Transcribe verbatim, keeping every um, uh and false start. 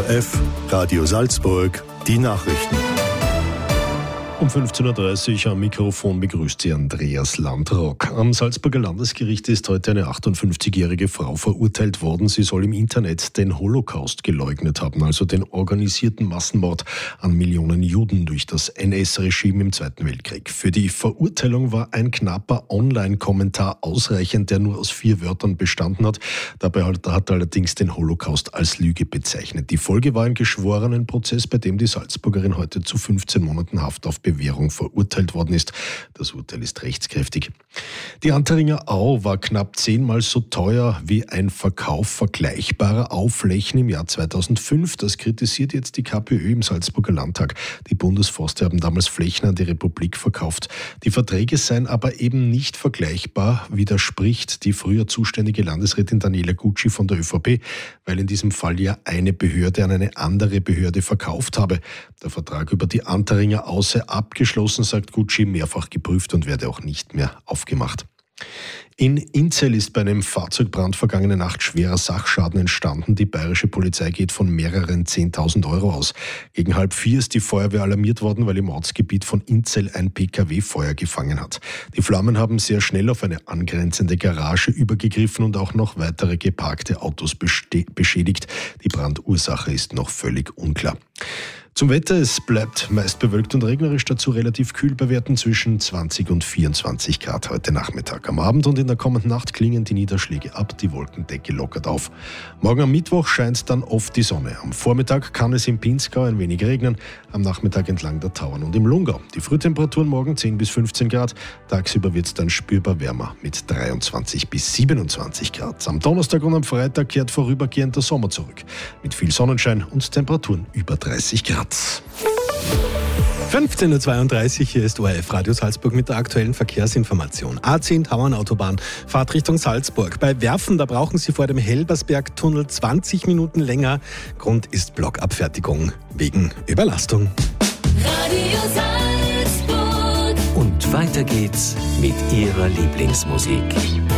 O F, Radio Salzburg, die Nachrichten. Um fünfzehn Uhr dreißig am Mikrofon begrüßt Sie Andreas Landrock. Am Salzburger Landesgericht ist heute eine achtundfünfzigjährige Frau verurteilt worden. Sie soll im Internet den Holocaust geleugnet haben, also den organisierten Massenmord an Millionen Juden durch das N S-Regime im Zweiten Weltkrieg. Für die Verurteilung war ein knapper Online-Kommentar ausreichend, der nur aus vier Wörtern bestanden hat. Dabei hat er allerdings den Holocaust als Lüge bezeichnet. Die Folge war ein Geschworenenprozess, bei dem die Salzburgerin heute zu fünfzehn Monaten Haft auf Bewährung verurteilt worden ist. Das Urteil ist rechtskräftig. Die Anteringer Au war knapp zehnmal so teuer wie ein Verkauf vergleichbarer Aufflächen im Jahr zweitausendfünf. Das kritisiert jetzt die KPÖ im Salzburger Landtag. Die Bundesforste haben damals Flächen an die Republik verkauft. Die Verträge seien aber eben nicht vergleichbar, widerspricht die früher zuständige Landesrätin Daniela Gucci von der ÖVP, weil in diesem Fall ja eine Behörde an eine andere Behörde verkauft habe. Der Vertrag über die Anteringer Au sei abgeschlossen, sagt Gucci, mehrfach geprüft und werde auch nicht mehr aufgemacht. In Inzell ist bei einem Fahrzeugbrand vergangene Nacht schwerer Sachschaden entstanden. Die bayerische Polizei geht von mehreren zehntausend Euro aus. Gegen halb vier ist die Feuerwehr alarmiert worden, weil im Ortsgebiet von Inzell ein P K W Feuer gefangen hat. Die Flammen haben sehr schnell auf eine angrenzende Garage übergegriffen und auch noch weitere geparkte Autos beschädigt. Die Brandursache ist noch völlig unklar. Zum Wetter, es bleibt meist bewölkt und regnerisch, dazu relativ kühl bei Werten zwischen zwanzig und vierundzwanzig Grad heute Nachmittag. Am Abend und in der kommenden Nacht klingen die Niederschläge ab, die Wolkendecke lockert auf. Morgen am Mittwoch scheint dann oft die Sonne. Am Vormittag kann es im Pinzgau ein wenig regnen, am Nachmittag entlang der Tauern und im Lungau. Die Frühtemperaturen morgen zehn bis fünfzehn Grad, tagsüber wird es dann spürbar wärmer mit dreiundzwanzig bis siebenundzwanzig Grad. Am Donnerstag und am Freitag kehrt vorübergehend der Sommer zurück, mit viel Sonnenschein und Temperaturen über dreißig Grad. fünfzehn Uhr zweiunddreißig, hier ist O R F Radio Salzburg mit der aktuellen Verkehrsinformation. A zehn Tauernautobahn, Fahrt Richtung Salzburg. Bei Werfen, da brauchen Sie vor dem Helbersberg-Tunnel zwanzig Minuten länger. Grund ist Blockabfertigung wegen Überlastung. Radio Salzburg. Und weiter geht's mit Ihrer Lieblingsmusik.